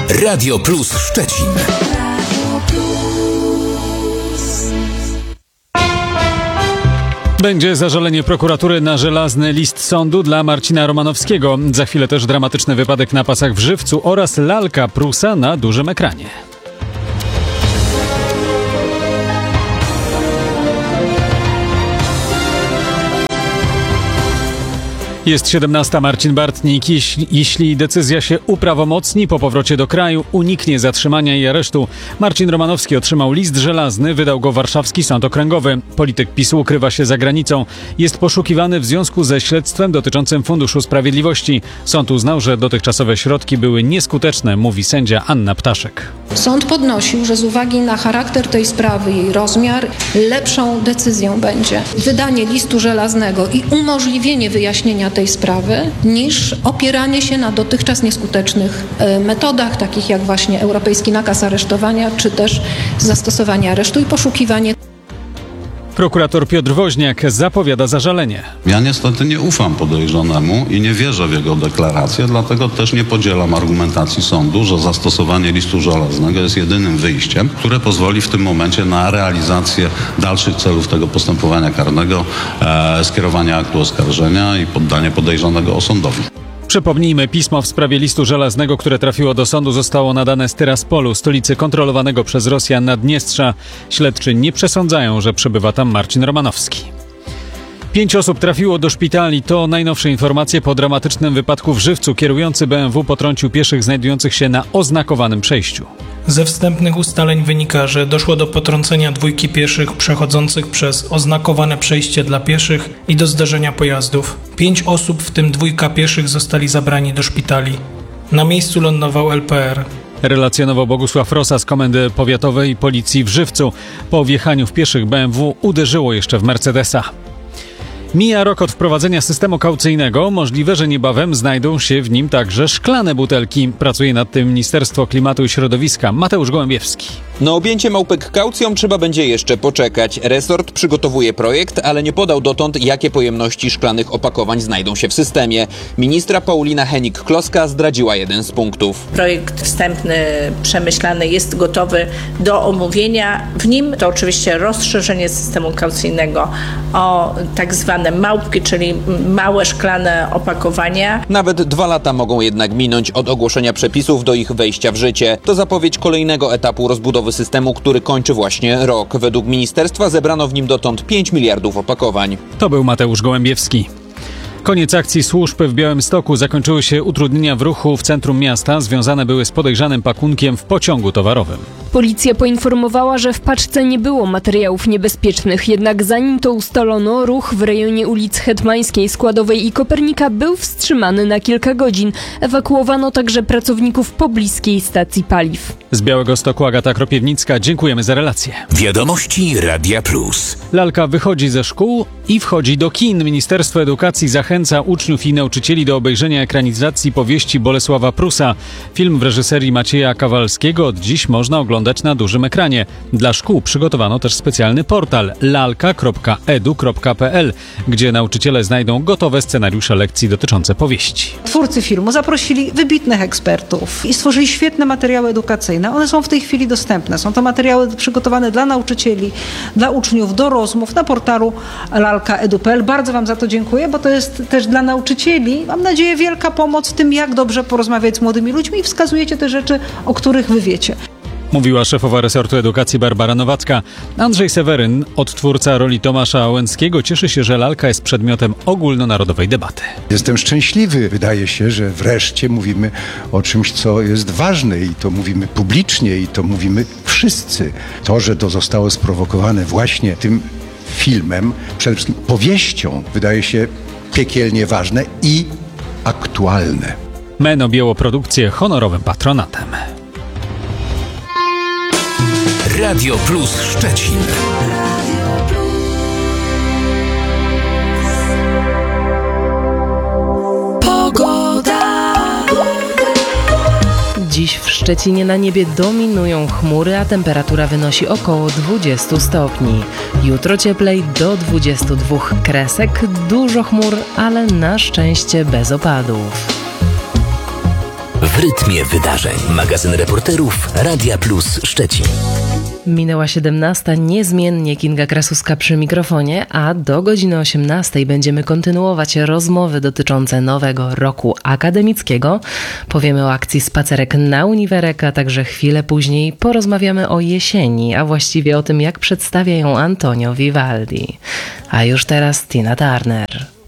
Radio Plus Szczecin. Będzie zażalenie prokuratury na żelazny list sądu dla Marcina Romanowskiego. Za chwilę też dramatyczny wypadek na pasach w Żywcu oraz lalka Prusa na dużym ekranie. Jest 17. Marcin Bartnik. Jeśli decyzja się uprawomocni po powrocie do kraju, uniknie zatrzymania i aresztu. Marcin Romanowski otrzymał list żelazny, wydał go warszawski sąd okręgowy. Polityk PiS-u ukrywa się za granicą. Jest poszukiwany w związku ze śledztwem dotyczącym Funduszu Sprawiedliwości. Sąd uznał, że dotychczasowe środki były nieskuteczne, mówi sędzia Anna Ptaszek. Sąd podnosił, że z uwagi na charakter tej sprawy, jej rozmiar, lepszą decyzją będzie wydanie listu żelaznego i umożliwienie wyjaśnienia tej sprawy, niż opieranie się na dotychczas nieskutecznych metodach, takich jak właśnie europejski nakaz aresztowania, czy też zastosowanie aresztu i poszukiwanie. Prokurator Piotr Woźniak zapowiada zażalenie. Ja niestety nie ufam podejrzanemu i nie wierzę w jego deklarację, dlatego też nie podzielam argumentacji sądu, że zastosowanie listu żelaznego jest jedynym wyjściem, które pozwoli w tym momencie na realizację dalszych celów tego postępowania karnego, skierowania aktu oskarżenia i poddanie podejrzanego osądowi. Przypomnijmy, pismo w sprawie listu żelaznego, które trafiło do sądu, zostało nadane z Tyraspolu, stolicy kontrolowanego przez Rosjan Naddniestrza. Śledczy nie przesądzają, że przebywa tam Marcin Romanowski. 5 osób trafiło do szpitali. To najnowsze informacje po dramatycznym wypadku w Żywcu. Kierujący BMW potrącił pieszych znajdujących się na oznakowanym przejściu. Ze wstępnych ustaleń wynika, że doszło do potrącenia 2 pieszych przechodzących przez oznakowane przejście dla pieszych i do zderzenia pojazdów. 5 osób, w tym 2 pieszych, zostali zabrani do szpitali. Na miejscu lądował LPR. Relacjonował Bogusław Rosa z Komendy Powiatowej Policji w Żywcu. Po wjechaniu w pieszych BMW uderzyło jeszcze w Mercedesa. Mija rok od wprowadzenia systemu kaucyjnego. Możliwe, że niebawem znajdą się w nim także szklane butelki. Pracuje nad tym Ministerstwo Klimatu i Środowiska. Mateusz Gołębiewski. Na objęcie małpek kaucją trzeba będzie jeszcze poczekać. Resort przygotowuje projekt, ale nie podał dotąd, jakie pojemności szklanych opakowań znajdą się w systemie. Ministra Paulina Henik-Kloska zdradziła jeden z punktów. Projekt wstępny, przemyślany, jest gotowy do omówienia. W nim to oczywiście rozszerzenie systemu kaucyjnego o tak zwane małpki, czyli małe szklane opakowania. Nawet 2 lata mogą jednak minąć od ogłoszenia przepisów do ich wejścia w życie. To zapowiedź kolejnego etapu rozbudowy systemu, który kończy właśnie rok. Według ministerstwa zebrano w nim dotąd 5 miliardów opakowań. To był Mateusz Gołębiewski. Koniec akcji służb w Białymstoku. Zakończyły się utrudnienia w ruchu w centrum miasta. Związane były z podejrzanym pakunkiem w pociągu towarowym. Policja poinformowała, że w paczce nie było materiałów niebezpiecznych. Jednak zanim to ustalono, ruch w rejonie ulic Hetmańskiej, Składowej i Kopernika był wstrzymany na kilka godzin. Ewakuowano także pracowników pobliskiej stacji paliw. Z Białegostoku Agata Kropiewnicka. Dziękujemy za relację. Wiadomości Radia Plus. Lalka wychodzi ze szkół i wchodzi do kin. Ministerstwo Edukacji zachęca uczniów i nauczycieli do obejrzenia ekranizacji powieści Bolesława Prusa. Film w reżyserii Macieja Kawalskiego od dziś można oglądać na dużym ekranie. Dla szkół przygotowano też specjalny portal lalka.edu.pl, gdzie nauczyciele znajdą gotowe scenariusze lekcji dotyczące powieści. Twórcy filmu zaprosili wybitnych ekspertów i stworzyli świetne materiały edukacyjne. One są w tej chwili dostępne. Są to materiały przygotowane dla nauczycieli, dla uczniów, do rozmów na portalu lalka.edu.pl. Bardzo Wam za to dziękuję, bo to jest też dla nauczycieli, mam nadzieję, wielka pomoc w tym, jak dobrze porozmawiać z młodymi ludźmi i wskazujecie te rzeczy, o których Wy wiecie. Mówiła szefowa resortu edukacji Barbara Nowacka. Andrzej Seweryn, odtwórca roli Tomasza Łęckiego, cieszy się, że lalka jest przedmiotem ogólnonarodowej debaty. Jestem szczęśliwy. Wydaje się, że wreszcie mówimy o czymś, co jest ważne i to mówimy publicznie i to mówimy wszyscy. To, że to zostało sprowokowane właśnie tym filmem, przede wszystkim powieścią, wydaje się piekielnie ważne i aktualne. MEN objęło produkcję honorowym patronatem. Radio Plus Szczecin. Pogoda. Dziś w Szczecinie na niebie dominują chmury, a temperatura wynosi około 20 stopni. Jutro cieplej do 22 kresek, dużo chmur, ale na szczęście bez opadów. rytmie wydarzeń. Magazyn reporterów Radia Plus Szczecin. Minęła 17, niezmiennie Kinga Krasuska przy mikrofonie, a do godziny 18 będziemy kontynuować rozmowy dotyczące nowego roku akademickiego. Powiemy o akcji Spacerek na Uniwerek, a także chwilę później porozmawiamy o jesieni, a właściwie o tym, jak przedstawia ją Antonio Vivaldi. A już teraz Tina Turner.